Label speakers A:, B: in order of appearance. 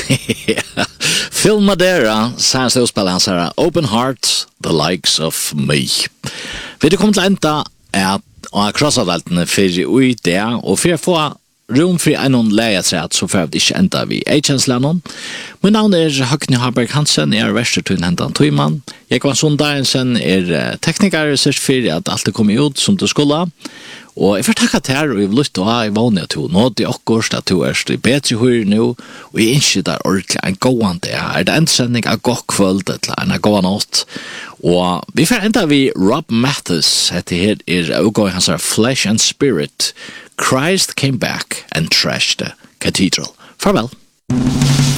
A: Phil Madeira, særstøvspilleren Open Heart, The Likes of Me. Vi er kommet til enda at krossaveltene for i det, og for å få rom for en legetræt, så får vi ikke enda vi H-kjenslennom. Min navn Høgni Harberg Hansen, jeg verster til hentan Tøyman. Jeg var Sundagensen, tekniker, for at alt kommer ut som det skulle. Og jeg får takke til her, og jeg vil lytte å ha i vanlig at du nådde akkurat, at du i bedre høyre nå, og jeg ønsker der ordentlig en gående det det endsending av god kveld, eller en god natt. Og vi får enda vi Rob Mathis, etter her utgående hans Flesh and Spirit, Christ Came Back and Trashed the Cathedral. Farvel.